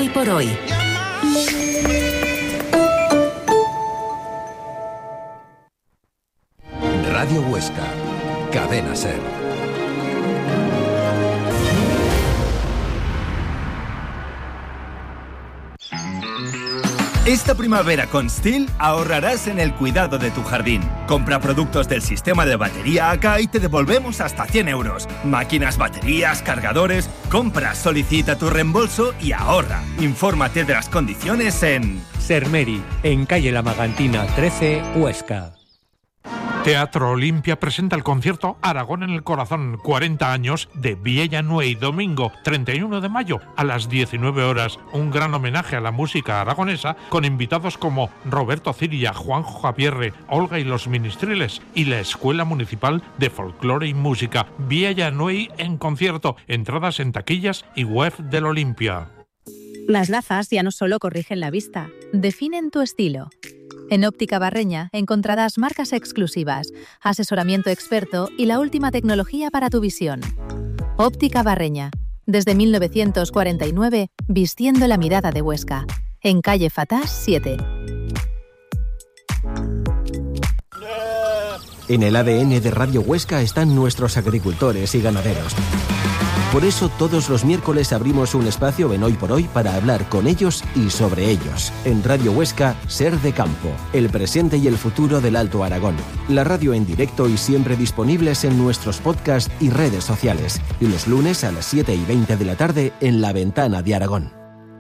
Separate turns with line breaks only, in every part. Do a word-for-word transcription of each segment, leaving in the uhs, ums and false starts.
Hoy por Hoy.
Radio Huesca, Cadena Ser.
Esta primavera con Stihl ahorrarás en el cuidado de tu jardín. Compra productos del sistema de batería A K y te devolvemos hasta cien euros. Máquinas, baterías, cargadores. Compra, solicita tu reembolso y ahorra. Infórmate de las condiciones en
Sermeri, en calle La Magantina trece, Huesca.
Teatro Olimpia presenta el concierto Aragón en el Corazón, cuarenta años de Viella Nuey, domingo treinta y uno de mayo a las diecinueve horas. Un gran homenaje a la música aragonesa con invitados como Roberto Ciria, Juanjo Javierre, Olga y los Ministriles y la Escuela Municipal de Folclore y Música. Viella Nuey en concierto, entradas en taquillas y web del Olimpia.
Las gafas ya no solo corrigen la vista, definen tu estilo. En Óptica Barreña encontrarás marcas exclusivas, asesoramiento experto y la última tecnología para tu visión. Óptica Barreña, desde mil novecientos cuarenta y nueve, vistiendo la mirada de Huesca. En calle Fatás siete.
En el A D N de Radio Huesca están nuestros agricultores y ganaderos. Por eso todos los miércoles abrimos un espacio en Hoy por Hoy para hablar con ellos y sobre ellos. En Radio Huesca, Ser de Campo, el presente y el futuro del Alto Aragón. La radio en directo y siempre disponibles en nuestros podcasts y redes sociales. Y los lunes a las siete y veinte de la tarde en La Ventana de Aragón.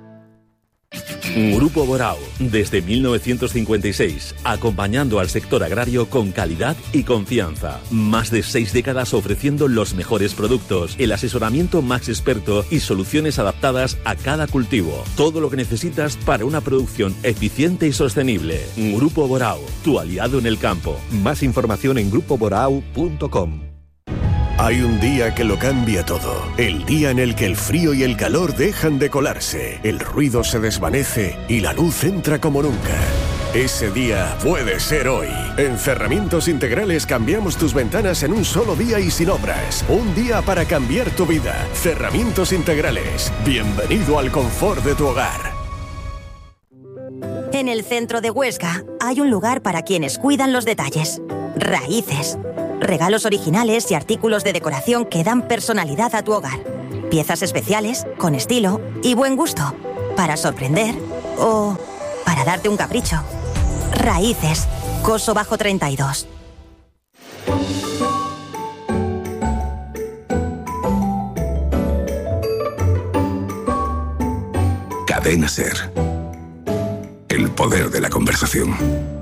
Grupo Borao, desde mil novecientos cincuenta y seis, acompañando al sector agrario con calidad y confianza. Más de seis décadas ofreciendo los mejores productos, el asesoramiento más experto y soluciones adaptadas a cada cultivo. Todo lo que necesitas para una producción eficiente y sostenible. Grupo Borao, tu aliado en el campo.
Más información en grupo borao punto com.
Hay un día que lo cambia todo. El día en el que el frío y el calor dejan de colarse, el ruido se desvanece y la luz entra como nunca. Ese día puede ser hoy. En Cerramientos Integrales cambiamos tus ventanas en un solo día y sin obras. Un día para cambiar tu vida. Cerramientos Integrales. Bienvenido al confort de tu hogar.
En el centro de Huesca hay un lugar para quienes cuidan los detalles. Raíces. Regalos originales y artículos de decoración que dan personalidad a tu hogar. Piezas especiales, con estilo y buen gusto. Para sorprender o para darte un capricho. Raíces. Coso Bajo treinta y dos.
Cadena Ser. El poder de la conversación.